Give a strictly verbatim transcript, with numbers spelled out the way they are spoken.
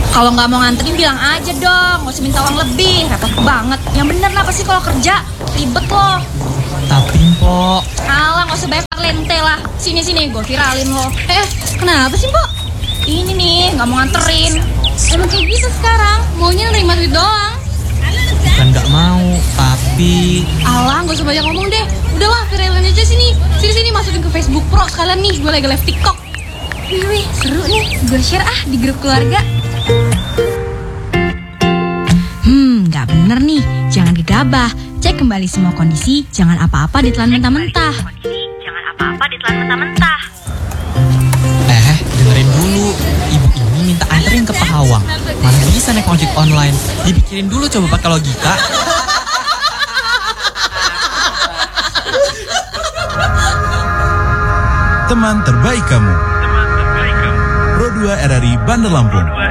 Kalau nggak mau nganterin bilang aja dong, nggak usah minta uang lebih, repot banget. Yang bener apa sih kalau kerja ribet loh. Tapi Mpok, alah nggak usah banyak lente lah. Sini sini gue viralin lo. Eh kenapa sih Mpok? Ini nih nggak mau nganterin. Emang kayak gitu sekarang, maunya nerima duit doang. bukan nggak mau, tapi Alah nggak usah banyak ngomong deh. Udahlah viralin aja sini. Sini sini masukin ke Facebook Pro sekalian nih. Gue lagi live TikTok. Wih wih seru nih. Gue share ah di grup keluarga. Hmm, nggak bener nih. Jangan gegabah. Cek kembali semua kondisi. Jangan apa-apa ditelan mentah-mentah. Jangan apa-apa ditelan mentah-mentah. eh dengerin dulu. Ibu ini minta anterin ke Pahawang. Mana bisa naik ojek online? Dipikirin dulu coba pakai logika. Teman terbaik kamu. Pro dua R R I Bandar Lampung.